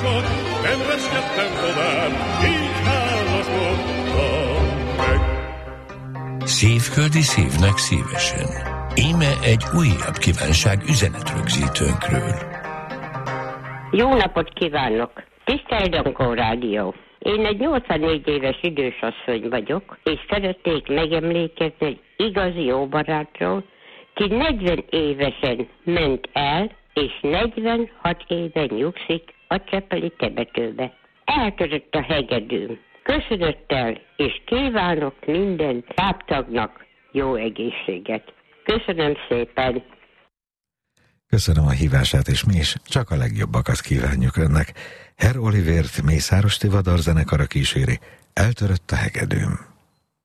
csak, nem reszkedtem tovább, így házasodtam meg. Szívföldi szívnek szívesen. Íme egy újabb kívánság üzenetrögzítőnkről. Jó napot kívánok! Tisztelt Dankó Rádió! Én egy 84 éves idősasszony vagyok, és szeretnék megemlékezni egy igazi jó barátról, ki 40 évesen ment el, és 46 éven nyugszik a Csepeli temetőbe. Eltörött a hegedűm. Köszönettel, és kívánok minden táptagnak jó egészséget. Köszönöm szépen! Köszönöm a hívását, és mi is csak a legjobbakat kívánjuk önnek. Herr Olivért Mészáros Tivadar zenekara kíséri, Eltörött a hegedűm.